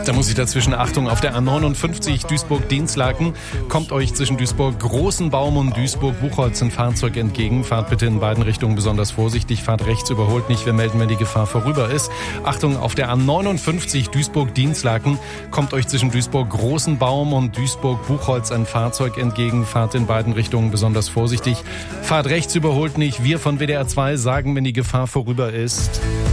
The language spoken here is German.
Da muss ich dazwischen, Achtung, auf der A59 Duisburg-Dinslaken kommt euch zwischen Duisburg-Großenbaum und Duisburg-Buchholz ein Fahrzeug entgegen. Fahrt bitte in beiden Richtungen besonders vorsichtig. Fahrt rechts, überholt nicht. Wir melden, wenn die Gefahr vorüber ist. Achtung, auf der A59 Duisburg-Dinslaken kommt euch zwischen Duisburg-Großenbaum und Duisburg-Buchholz ein Fahrzeug entgegen. Fahrt in beiden Richtungen besonders vorsichtig. Fahrt rechts, überholt nicht. Wir von WDR 2 sagen, wenn die Gefahr vorüber ist.